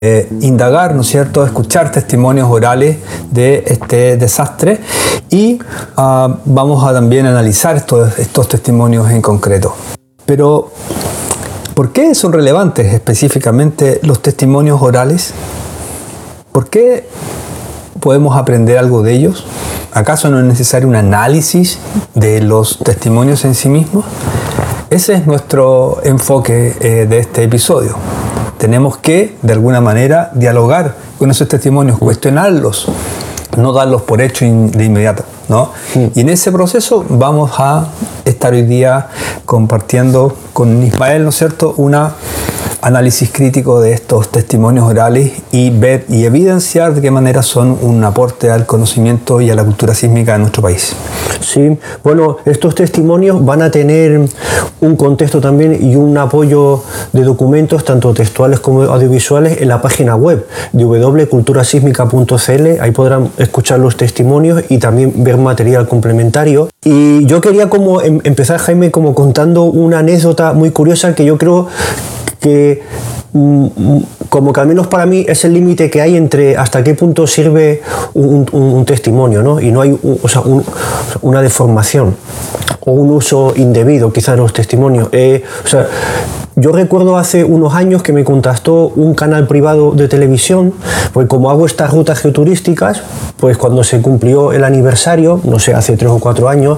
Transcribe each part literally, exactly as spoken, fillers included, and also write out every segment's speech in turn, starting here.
Eh, indagar, ¿no es cierto?, escuchar testimonios orales de este desastre y uh, vamos a también analizar estos, estos testimonios en concreto. Pero, ¿por qué son relevantes específicamente los testimonios orales? ¿Por qué podemos aprender algo de ellos? ¿Acaso no es necesario un análisis de los testimonios en sí mismos? Ese es nuestro enfoque eh, de este episodio. Tenemos que, de alguna manera, dialogar con esos testimonios, cuestionarlos, no darlos por hecho de inmediato, ¿no? Sí. Y en ese proceso vamos a estar hoy día compartiendo con Ismael, ¿no es cierto?, una análisis crítico de estos testimonios orales y ver y evidenciar de qué manera son un aporte al conocimiento y a la cultura sísmica de nuestro país. Sí, bueno, estos testimonios van a tener un contexto también y un apoyo de documentos, tanto textuales como audiovisuales, en la página web de doble u doble u doble punto cultura sísmica punto c l. Ahí podrán escuchar los testimonios y también ver material complementario. Y yo quería como em- empezar, Jaime, como contando una anécdota muy curiosa que yo creo que como que al menos para mí es el límite que hay entre hasta qué punto sirve un, un, un testimonio, ¿no? Y no hay un, o sea, un, una deformación o un uso indebido quizás de los testimonios. Eh, o sea, yo recuerdo hace unos años que me contactó un canal privado de televisión, pues como hago estas rutas geoturísticas, pues cuando se cumplió el aniversario, no sé, hace tres o cuatro años,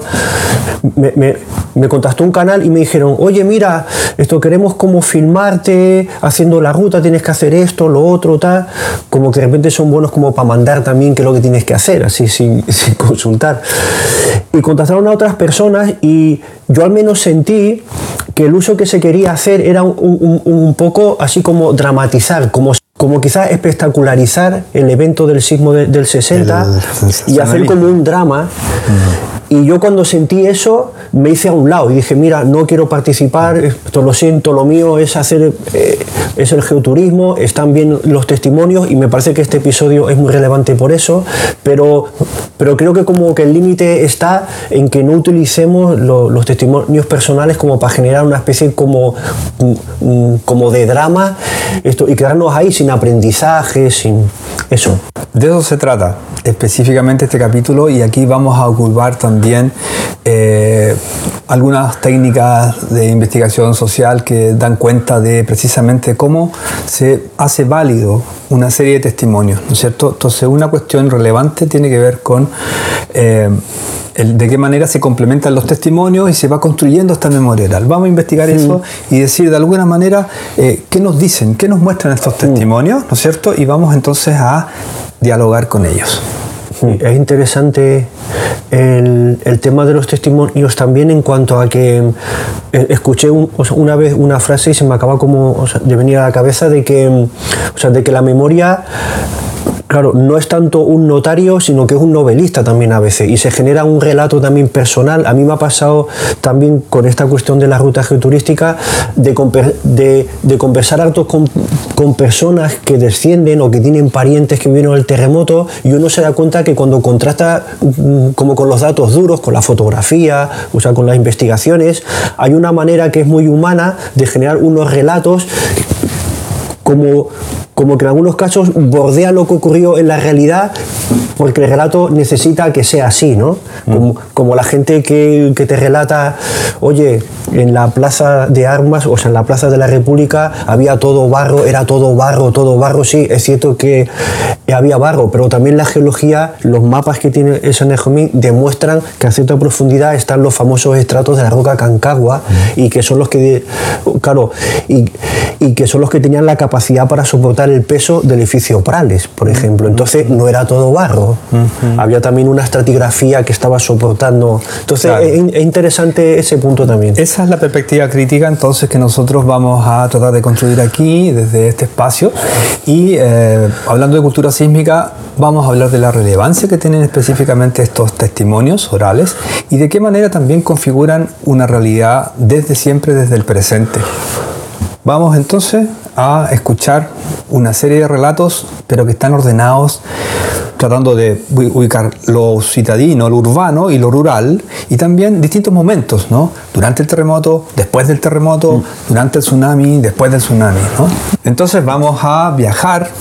me, me, me contactó un canal y me dijeron, oye, mira, esto queremos como filmarte haciendo la ruta, tienes que hacer esto, lo otro, tal, como que de repente son buenos como para mandar también qué es lo que tienes que hacer, así sin, sin consultar. Y contactaron a otras personas y yo al menos sentí que el uso que se quería hacer era un, un, un poco así como dramatizar, como, como quizás espectacularizar el evento del sismo de, del sesenta y hacer como un drama. Uh-huh. Y yo cuando sentí eso me hice a un lado y dije, mira, no quiero participar, esto lo siento, lo mío es hacer eh, es el geoturismo, están bien los testimonios y me parece que este episodio es muy relevante por eso, pero, pero creo que como que el límite está en que no utilicemos lo, los testimonios personales como para generar una especie como, como de drama esto, y quedarnos ahí sin aprendizaje, sin eso. De eso se trata específicamente este capítulo y aquí vamos a ocupar también eh, algunas técnicas de investigación social que dan cuenta de precisamente cómo se hace válido una serie de testimonios, ¿no es cierto? Entonces una cuestión relevante tiene que ver con eh, el, de qué manera se complementan los testimonios y se va construyendo esta memoria oral. Vamos a investigar sí. eso y decir de alguna manera eh, qué nos dicen, qué nos muestran estos testimonios, ¿no es cierto? Y vamos entonces a dialogar con ellos. Sí, es interesante el, el tema de los testimonios también en cuanto a que eh, escuché un, o sea, una vez una frase y se me acaba como o sea, de venir a la cabeza de que, o sea, de que la memoria, claro, no es tanto un notario, sino que es un novelista también a veces y se genera un relato también personal. A mí me ha pasado también con esta cuestión de la ruta geoturística de, de, de conversar harto con, con personas que descienden o que tienen parientes que vivieron el terremoto y uno se da cuenta que cuando contrasta como con los datos duros, con la fotografía, o sea, con las investigaciones, hay una manera que es muy humana de generar unos relatos como... como que en algunos casos bordea lo que ocurrió en la realidad porque el relato necesita que sea así, ¿no? Como, como la gente que, que te relata, oye, en la Plaza de Armas, o sea, en la Plaza de la República había todo barro, era todo barro, todo barro, sí, es cierto que había barro, pero también la geología, los mapas que tiene el San Benjamín demuestran que a cierta profundidad están los famosos estratos de la roca Concagua mm. y que son los que, claro, y, y que son los que tenían la capacidad para soportar el peso del edificio Prales, por ejemplo. Entonces no era todo barro, uh-huh. había también una estratigrafía que estaba soportando. Entonces claro. es, es interesante ese punto también. Esa es la perspectiva crítica entonces que nosotros vamos a tratar de construir aquí desde este espacio y eh, hablando de cultura sísmica vamos a hablar de la relevancia que tienen específicamente estos testimonios orales y de qué manera también configuran una realidad desde siempre, desde el presente. Vamos entonces a escuchar una serie de relatos, pero que están ordenados tratando de ubicar lo citadino, lo urbano y lo rural, y también distintos momentos, ¿no? Durante el terremoto, después del terremoto, mm. durante el tsunami, después del tsunami, ¿no? Entonces vamos a viajar